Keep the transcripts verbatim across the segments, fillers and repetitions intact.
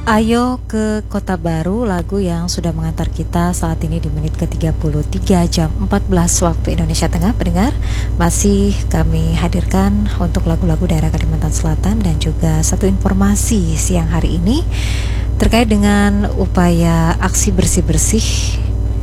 Ayo ke Kota Baru, lagu yang sudah mengantar kita saat ini di menit ke tiga puluh tiga jam empat belas waktu Indonesia Tengah. Pendengar, masih kami hadirkan untuk lagu-lagu daerah Kalimantan Selatan dan juga satu informasi siang hari ini terkait dengan upaya aksi bersih-bersih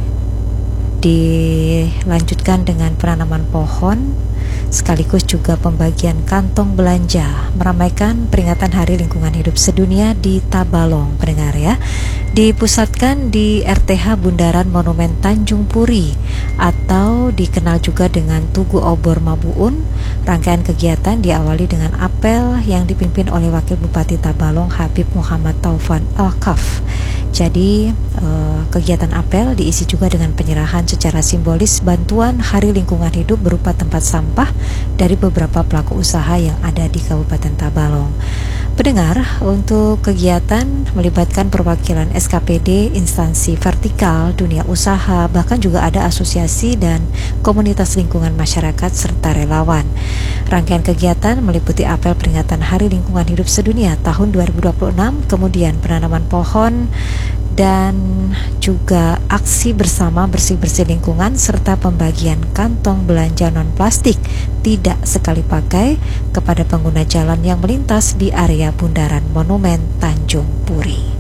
dilanjutkan dengan penanaman pohon sekaligus juga pembagian kantong belanja meramaikan peringatan Hari Lingkungan Hidup Sedunia di Tabalong, pendengar ya. Dipusatkan di R T H Bundaran Monumen Tanjung Puri atau dikenal juga dengan Tugu Obor Mabuun. Rangkaian kegiatan diawali dengan apel yang dipimpin oleh Wakil Bupati Tabalong Habib Muhammad Taufan Al-Kaf. Jadi eh, kegiatan apel diisi juga dengan penyerahan secara simbolis bantuan Hari Lingkungan Hidup berupa tempat sampah dari beberapa pelaku usaha yang ada di Kabupaten Tabalong. Pendengar, untuk kegiatan melibatkan perwakilan S K P D, instansi vertikal, dunia usaha, bahkan juga ada asosiasi dan komunitas lingkungan masyarakat serta relawan. Rangkaian kegiatan meliputi apel peringatan Hari Lingkungan Hidup Sedunia tahun dua ribu dua puluh enam, kemudian penanaman pohon dan juga aksi bersama bersih-bersih lingkungan serta pembagian kantong belanja non-plastik tidak sekali pakai kepada pengguna jalan yang melintas di area Bundaran Monumen Tanjung Puri.